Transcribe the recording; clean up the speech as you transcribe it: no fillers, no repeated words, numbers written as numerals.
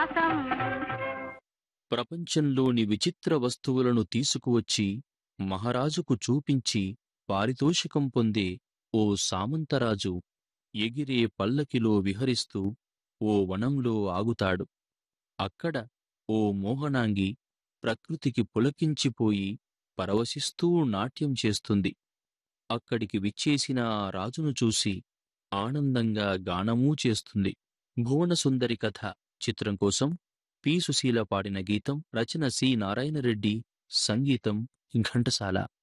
ప్రపంచంలోని విచిత్ర వస్తువులను తీసుకువచ్చి మహారాజుకు చూపించి పారితోషికం పొందే ఓ సామంతరాజు ఎగిరే పల్లకిలో విహరిస్తూ ఓ వనంలో ఆగుతాడు. అక్కడ ఓ మోహనాంగి ప్రకృతికి పులకించిపోయి పరవశిస్తూ నాట్యం చేస్తుంది. అక్కడికి విచ్చేసిన ఆ రాజును చూసి ఆనందంగా గానమూ చేస్తుంది. భువనసుందరి కథ చిత్రం కోసం పి. సుశీల పాడిన గీతం, రచన సి. నారాయణరెడ్డి, సంగీతం ఘంటసాల.